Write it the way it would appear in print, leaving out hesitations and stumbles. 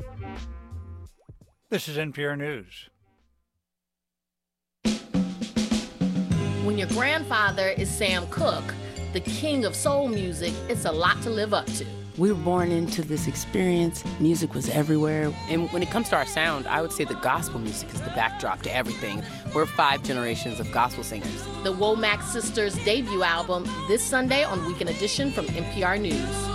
This is NPR News. When your grandfather is Sam Cooke, the king of soul music, it's a lot to live up to. We were born into this experience. Music was everywhere. And when it comes to our sound, I would say the gospel music is the backdrop to everything. We're 5 generations of gospel singers. The Womack Sisters' debut album this Sunday on Weekend Edition from NPR News.